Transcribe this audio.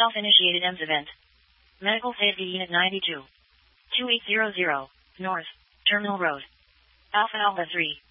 Self-initiated EMS event. Medical Safety Unit 92. 2800. North. Terminal Road. Alpha Alpha 3.